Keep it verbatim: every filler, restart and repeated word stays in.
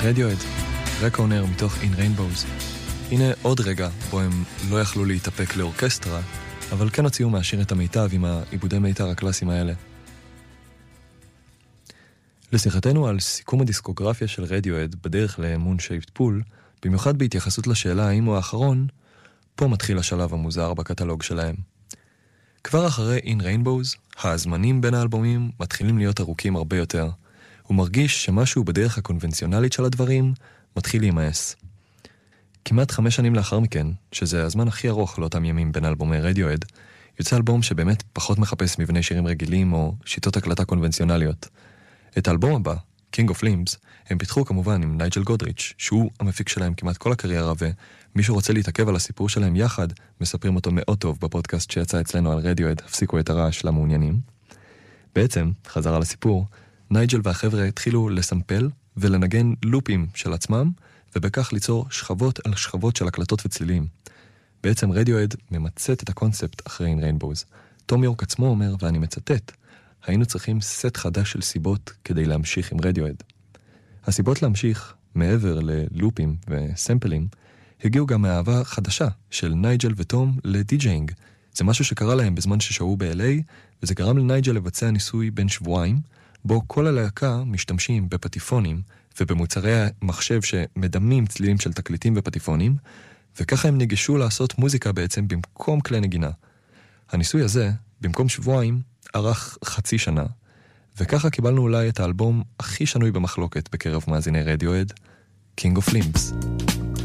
רדיואד, רקע אונר מתוך In Rainbows. הנה עוד רגע בו הם לא יכלו להתאפק לאורקסטרה, אבל כן הוציאו מהשיר את המיטב עם העיבודי מיתר הקלאסיים האלה. לשיחתנו על סיכום הדיסקוגרפיה של רדיואד בדרך ל-Moon Shaped Pool, במיוחד בהתייחסות לשאלה האם הוא האחרון, פה מתחיל השלב המוזר בקטלוג שלהם. כבר אחרי In Rainbows, הזמנים בין האלבומים מתחילים להיות ארוכים הרבה יותר. הוא מרגיש שמשהו בדרך הקונבנציונלית של הדברים מתחיל להימאס. כמעט חמש שנים לאחר מכן, שזה הזמן הכי ארוך לאותם ימים בין אלבומי רדיואד, יוצא אלבום שבאמת פחות מחפש מבני שירים רגילים או שיטות הקלטה קונבנציונליות. את האלבום הבא, King of Limbs, הם פיתחו כמובן עם נייג'ל גודריץ', שהוא המפיק שלהם כמעט כל הקריירה, ומי שרוצה להתעכב על הסיפור שלהם יחד, מספרים אותו מאוד טוב בפודקאסט שיצא אצלנו על רדיואד, הפסיקו את הרעש למעוניינים. בעצם, חזרה לסיפור, נייג'ל והחבר'ה התחילו לסמפל ולנגן לופים של עצמם, ובכך ליצור שכבות על שכבות של הקלטות וצלילים. בעצם רדיואד ממצאת את הקונספט אחרי In Rainbows. תום יורק עצמו אומר, ואני מצטט, היינו צריכים סט חדש של סיבות כדי להמשיך עם רדיואד. הסיבות להמשיך, מעבר ללופים וסמפלים, הגיעו גם מאהבה חדשה של נייג'ל ותום לדי-ג'יינג. זה משהו שקרה להם בזמן ששהו ב-אל איי, וזה גרם לנייג'ל לבצע ניסוי בין שבועיים, בו כל הלהקה משתמשים בפטיפונים ובמוצרי מחשב שמדמים צלילים של תקליטים ופטיפונים, וככה הם ניגשו לעשות מוזיקה בעצם במקום כלי נגינה. הניסוי הזה, במקום שבועיים, ארך חצי שנה, וככה קיבלנו אולי את האלבום הכי שנוי במחלוקת בקרב מאזיני רדיואד, King of Limbs.